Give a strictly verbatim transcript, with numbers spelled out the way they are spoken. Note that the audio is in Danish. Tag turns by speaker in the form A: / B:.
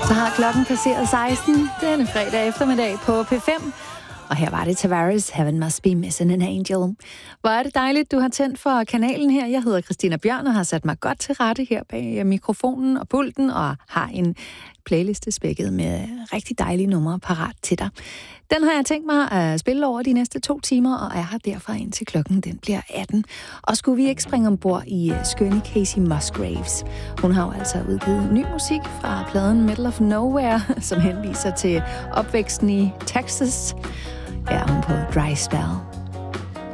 A: Så har klokken passeret seksten denne fredag eftermiddag på P fem. Og her var det Tavares, Heaven Must Be Missing an Angel. Hvor er det dejligt, du har tændt for kanalen her. Jeg hedder Christina Bjørn og har sat mig godt til rette her bag mikrofonen og pulten, og har en playliste spækket med rigtig dejlige numre parat til dig. Den har jeg tænkt mig at spille over de næste to timer, og er her derfor indtil klokken den bliver atten. Og skulle vi ikke springe ombord i skønne Casey Musgraves? Hun har jo altså udgivet ny musik fra pladen Middle of Nowhere, som henviser til opvæksten i Texas. Her er hun på Dry Spell.